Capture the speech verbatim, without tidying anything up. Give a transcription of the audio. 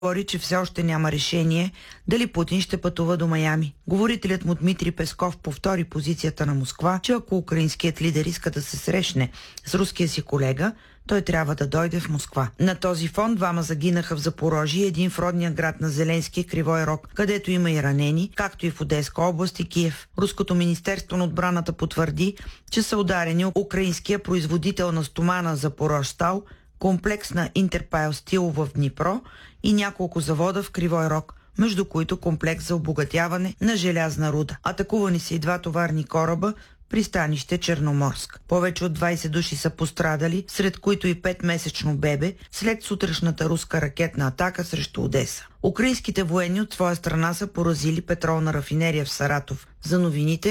говори, че все още няма решение дали Путин ще пътува до Майами. Говорителят му Дмитрий Песков повтори позицията на Москва, че ако украинският лидер иска да се срещне с руския си колега, той трябва да дойде в Москва. На този фон двама загинаха в Запорожие, един в родния град на Зеленски, Кривой Рог, където има и ранени, както и в Одеска област и Киев. Руското министерство на отбраната потвърди, че са ударени украинския производител на стомана Запорожстал, комплекс на Интерпайл Стил в Днипро и няколко завода в Кривой Рог, между които комплекс за обогатяване на желязна руда. Атакувани са и два товарни кораба, пристанище Черноморск. Повече от двайсет души са пострадали, сред които и петмесечно бебе, след сутрешната руска ракетна атака срещу Одеса. Украинските военни от своя страна са поразили петролна рафинерия в Саратов. За новините